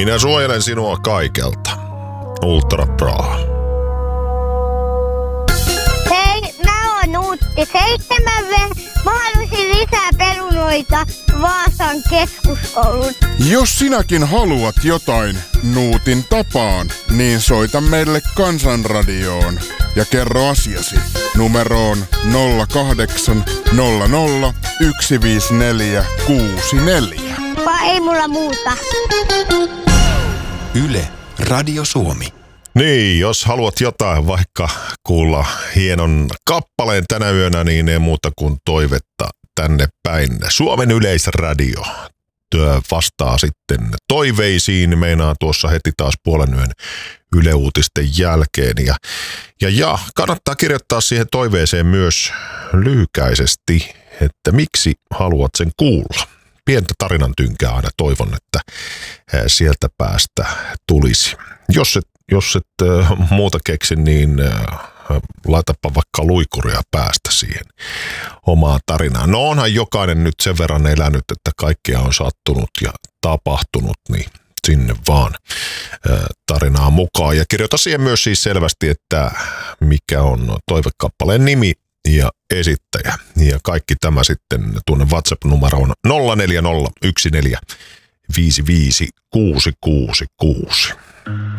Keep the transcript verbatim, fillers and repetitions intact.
Minä suojelen sinua kaikelta. Ultra Pro. Hei, mä oon Nuutti seitsemän V. Mä haluaisin lisää perunoita Vaasan keskuskoulun. Jos sinäkin haluat jotain Nuutin tapaan, niin soita meille Kansanradioon ja kerro asiasi numeroon nolla kahdeksan nolla nolla yksi viisi neljä kuusi neljä. Vai ei mulla muuta. Yle, Radio Suomi. Niin, jos haluat jotain, vaikka kuulla hienon kappaleen tänä yönä, niin ei muuta kuin toivetta tänne päin. Suomen Yleisradio työ vastaa sitten toiveisiin, meinaa tuossa heti taas puolen yön Yle Uutisten jälkeen. Ja, ja, ja kannattaa kirjoittaa siihen toiveeseen myös lyhykäisesti, että miksi haluat sen kuulla. Pientä tarinan tynkää aina toivon, että sieltä päästä tulisi. Jos et, jos et muuta keksi, niin laitapa vaikka luikuria päästä siihen omaan tarinaan. No onhan jokainen nyt sen verran elänyt, että kaikkea on sattunut ja tapahtunut, niin sinne vaan tarinaa mukaan. Ja kirjoita siihen myös siis selvästi, että mikä on toivekappaleen nimi ja esittäjä. Ja kaikki tämä sitten tuonne WhatsApp-numeroon nolla neljä nolla yksi neljä viisi viisi kuusi kuusi kuusi.